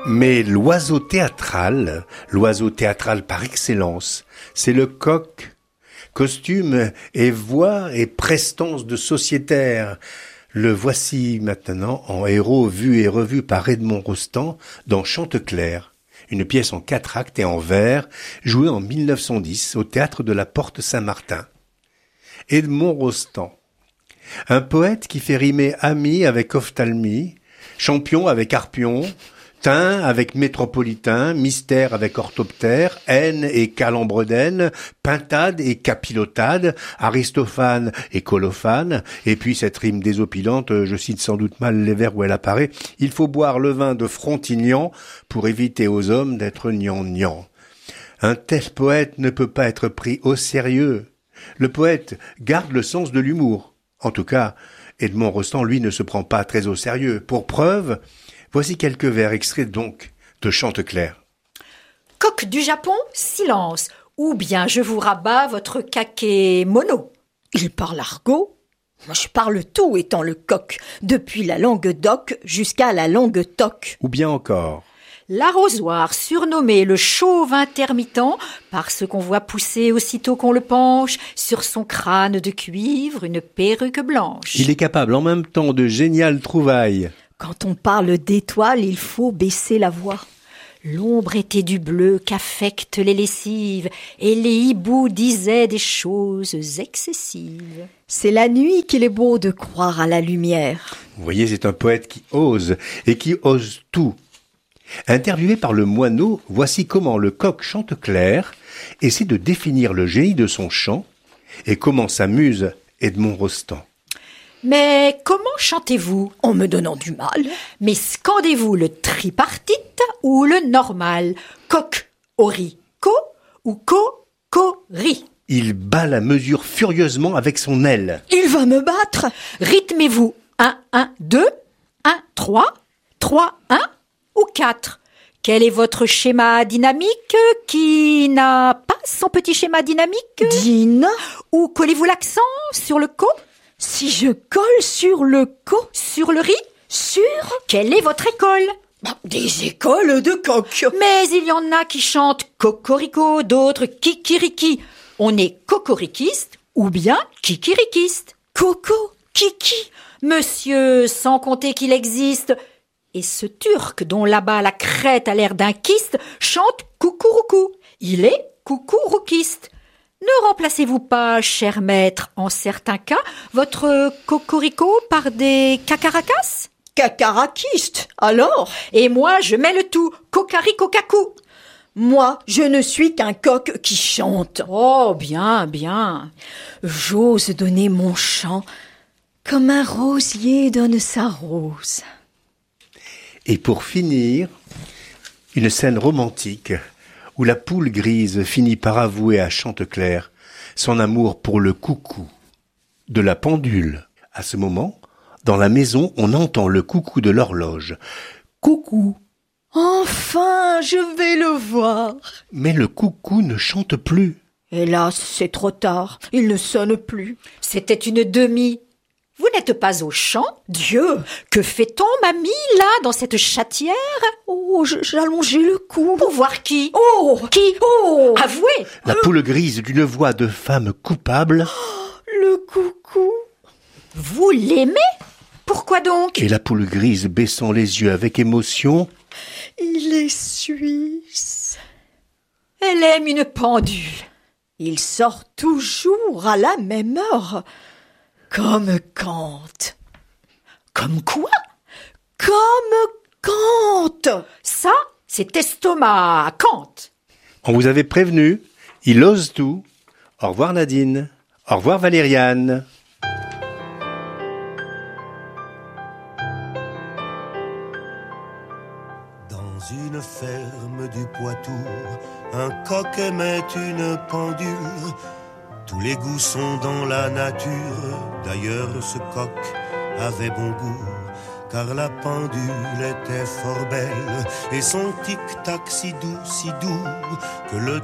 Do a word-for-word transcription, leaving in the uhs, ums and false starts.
Mais l'oiseau théâtral, l'oiseau théâtral par excellence, c'est le coq. Costume et voix et prestance de sociétaire. Le voici maintenant en héros vu et revu par Edmond Rostand dans Chanteclair, une pièce en quatre actes et en vers, jouée en mille neuf cent dix au théâtre de la Porte Saint-Martin. Edmond Rostand, un poète qui fait rimer ami avec ophtalmie, champion avec harpion, teint avec métropolitain, mystère avec orthoptère, haine et calembre d'aine, pintade et capilotade, Aristophane et colophane, et puis cette rime désopilante, je cite sans doute mal les vers où elle apparaît, il faut boire le vin de Frontignan pour éviter aux hommes d'être gnangnan. Un tel poète ne peut pas être pris au sérieux. Le poète garde le sens de l'humour. En tout cas, Edmond Rostand, lui, ne se prend pas très au sérieux. Pour preuve, voici quelques vers extraits donc de Chanteclair. Coq du Japon, silence, ou bien je vous rabats votre kakémono. Il parle argot. Moi, je parle tout étant le coq, depuis la langue d'oc jusqu'à la langue toc. Ou bien encore. L'arrosoir, surnommé le chauve intermittent, parce qu'on voit pousser aussitôt qu'on le penche, sur son crâne de cuivre, une perruque blanche. Il est capable en même temps de géniales trouvailles. Quand on parle d'étoiles, il faut baisser la voix. L'ombre était du bleu qu'affectent les lessives, et les hiboux disaient des choses excessives. C'est la nuit qu'il est beau de croire à la lumière. Vous voyez, c'est un poète qui ose, et qui ose tout. Interviewé par le Moineau, voici comment le coq Chanteclair essaie de définir le génie de son chant, et comment s'amuse Edmond Rostand. Mais comment chantez-vous? En me donnant du mal. Mais scandez-vous le tripartite ou le normal? Coq, ori, co ou co, co, ri? Il bat la mesure furieusement avec son aile. Il va me battre. Rythmez-vous un, un, deux, un, trois, trois, un ou quatre? Quel est votre schéma dynamique qui n'a pas son petit schéma dynamique? Dina. Ou collez-vous l'accent sur le co? Si je colle sur le co, sur le riz? Sur? Quelle est votre école? Des écoles de coq. Mais il y en a qui chantent cocorico, d'autres kikiriki. On est cocoriquiste ou bien kikirikiste. Coco, kiki. Monsieur, sans compter qu'il existe. Et ce Turc dont là-bas la crête a l'air d'un kyste chante coucouroucou. Il est coucouroukiste. Ne remplacez-vous pas, cher maître, en certains cas, votre cocorico par des cacaracas? Cacarakiste, alors? Et moi, je mets le tout, cocari-cocacou. Moi, je ne suis qu'un coq qui chante. Oh, bien, bien. J'ose donner mon chant comme un rosier donne sa rose. Et pour finir, une scène romantique où la poule grise finit par avouer à Chanteclair son amour pour le coucou de la pendule. À ce moment, dans la maison, on entend le coucou de l'horloge. Coucou! Enfin, je vais le voir. Mais le coucou ne chante plus. Hélas, c'est trop tard. Il ne sonne plus. C'était une demi. Vous n'êtes pas au chant? Dieu! Que fait-on, mamie, là, dans cette chatière? Oh, j'allongeais le cou. Pour voir qui? Oh! Qui? Oh! Avouez! La poule grise d'une voix de femme coupable. Oh, le coucou! Vous l'aimez? Pourquoi donc? Et la poule grise baissant les yeux avec émotion. Il est suisse. Elle aime une pendule. Il sort toujours à la même heure. Comme Kant. Comme quoi? Comme Kant. Ça, c'est estomac Kant. On vous avait prévenu, il ose tout. Au revoir Nadine. Au revoir Valériane. Dans une ferme du Poitou, un coq aimait une pendule. Tous les goûts sont dans la nature. D'ailleurs ce coq avait bon goût, car la pendule était fort belle, et son tic-tac si doux, si doux, que le